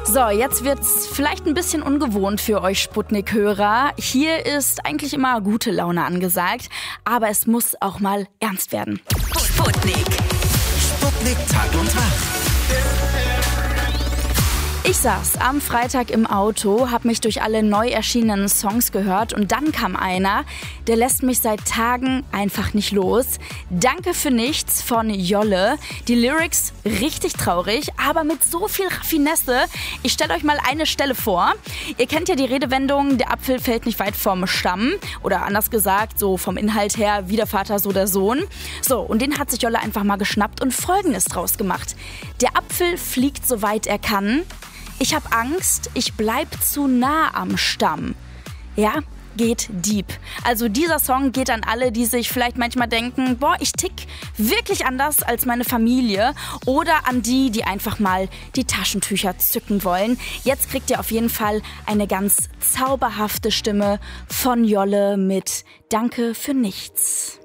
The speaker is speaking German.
So, jetzt wird's vielleicht ein bisschen ungewohnt für euch Sputnik-Hörer. Hier ist eigentlich immer gute Laune angesagt, aber es muss auch mal ernst werden. Sputnik. Sputnik Tag und Tag. Ich saß am Freitag im Auto, habe mich durch alle neu erschienenen Songs gehört und dann kam einer, der lässt mich seit Tagen einfach nicht los. Danke für nichts von Jolle. Die Lyrics richtig traurig, aber mit so viel Raffinesse. Ich stelle euch mal eine Stelle vor. Ihr kennt ja die Redewendung, der Apfel fällt nicht weit vom Stamm. Oder anders gesagt, so vom Inhalt her, wie der Vater, so der Sohn. So, und den hat sich Jolle einfach mal geschnappt und Folgendes draus gemacht. Der Apfel fliegt so weit er kann. Ich hab Angst, ich bleib zu nah am Stamm. Ja, geht deep. Also dieser Song geht an alle, die sich vielleicht manchmal denken, boah, ich tick wirklich anders als meine Familie. Oder an die, die einfach mal die Taschentücher zücken wollen. Jetzt kriegt ihr auf jeden Fall eine ganz zauberhafte Stimme von Jolle mit Danke für nichts.